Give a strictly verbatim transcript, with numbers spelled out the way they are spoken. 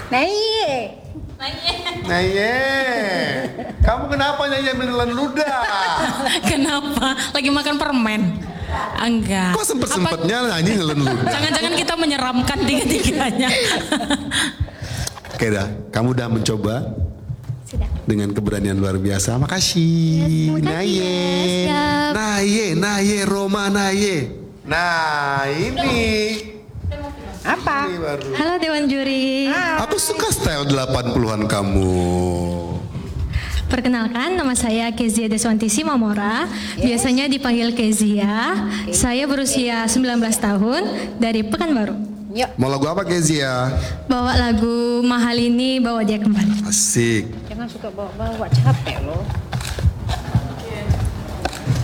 Naye. Naye. Kamu kenapa Naye menelan ludah? Kenapa? Lagi makan permen? Enggak. Kok sempet-sempetnya nyanyi nelen ludah? Jangan-jangan kita menyeramkan tiga-tiganya. Oke dah, kamu udah mencoba? Sudah. Dengan keberanian luar biasa. Makasih. Yes, Naye. makasih, ya, siap. Naye, Naye, Roma Naye. Nah, ini. Apa? Ini baru. Halo Dewan Juri. Aku suka style delapan puluhan kamu. Perkenalkan, nama saya Kezia Deswanti Simamora. Biasanya dipanggil Kezia. Saya berusia sembilan belas tahun dari Pekanbaru. Yuk. Mau lagu apa Kezia? Bawa lagu Mahal Ini, Bawa Dia Kembali. Asik. Jangan suka bawa-bawa capek loh.